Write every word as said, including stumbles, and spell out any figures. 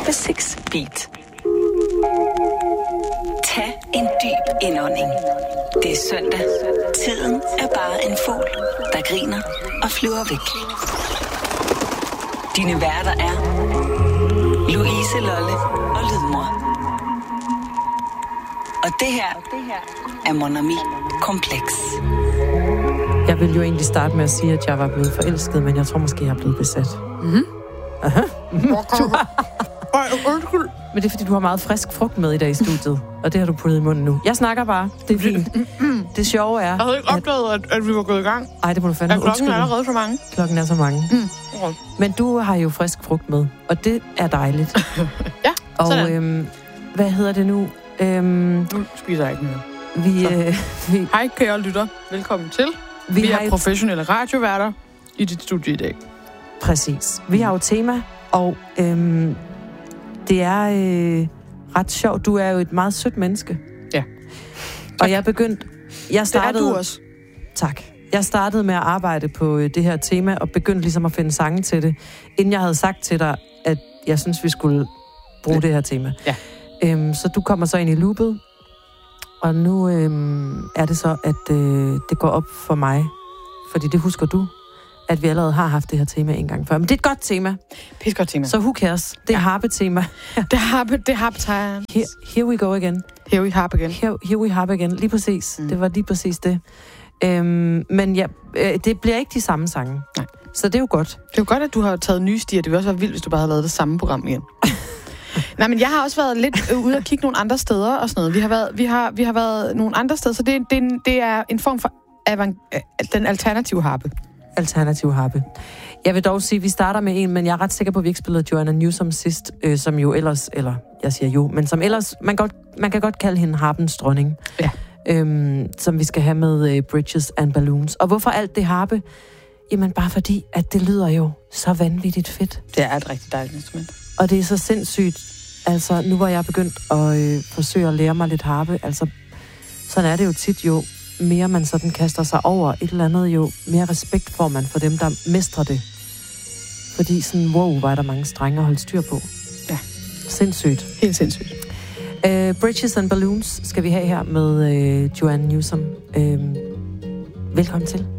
seks Beat. Tag en dyb indånding. Det er søndag. Tiden er bare en fugl, der griner og flyver væk. Dine værter er Louise Lolle og Lydmor. Og det her er Mon Ami Kompleks. Jeg ville jo egentlig starte med at sige, at jeg var blevet forelsket, men jeg tror måske, jeg er blevet besat. Mhm. Aha. Mm-hmm. Men det er, fordi du har meget frisk frugt med i dag i studiet, og det har du puttet i munden nu. Jeg snakker bare. Det er fint. Det sjove er... Jeg havde ikke opdaget, at, at vi var gået i gang. Ej, det må du fandme. Ja, klokken er allerede så mange. Klokken er så mange. Mm. Okay. Men du har jo frisk frugt med, og det er dejligt. Ja, og sådan. øhm, hvad hedder det nu? Øhm, nu spiser jeg ikke mere. Vi, øh, vi, Hej, kære lytter. Velkommen til. Vi, vi er har professionelle radioværter i dit studie i dag. Præcis. Vi har jo tema, og øhm, det er øh, ret sjovt. Du er jo et meget sødt menneske. Ja. Tak. Og jeg begyndte... Jeg startede, det er du også. Tak. Jeg startede med at arbejde på øh, det her tema, og begyndte ligesom at finde sange til det, inden jeg havde sagt til dig, at jeg synes, vi skulle bruge ja. det her tema. Ja. Øhm, så du kommer så ind i loopet, og nu øhm, er det så, at øh, det går op for mig, fordi det husker du, at vi allerede har haft det her tema en gang før. Men det er et godt tema. Pis godt tema. Så who cares? Det er ja. harpe-tema. det er harpe, det er harpe-time. Here, here we go again. Here we harp again. Here, here we harp again. Lige præcis. Mm. Det var lige præcis det. Øhm, men ja, øh, det bliver ikke de samme sange. Nej. Så det er jo godt. Det er jo godt, at du har taget nye stier. Det ville også være vildt, hvis du bare havde lavet det samme program igen. Nej, men jeg har også været lidt ude og kigge nogle andre steder og sådan noget. Vi har været, vi har, vi har været nogle andre steder, så det, det, det er en form for avant- den alternative harpe. Alternativ harpe. Jeg vil dog sige, at vi starter med en, men jeg er ret sikker på, at vi ikke spillede Joanna Newsom sidst, øh, som jo ellers, eller jeg siger jo, men som ellers, man, godt, man kan godt kalde hende harpens dronning. Ja. Øhm, som vi skal have med øh, Bridges and Balloons. Og hvorfor alt det harpe? Jamen bare fordi, at det lyder jo så vanvittigt fedt. Det er et rigtig dejligt instrument. Og det er så sindssygt. Altså, nu hvor jeg er begyndt at øh, forsøge at lære mig lidt harpe, altså, sådan er det jo tit jo, mere man sådan kaster sig over et eller andet, jo mere respekt får man for dem, der mestrer det. Fordi sådan, wow, var der mange strenge at holde styr på. Ja. Sindssygt. Helt sindssygt. Uh, Bridges and Balloons skal vi have her med uh, Joanna Newsom. Uh, velkommen til.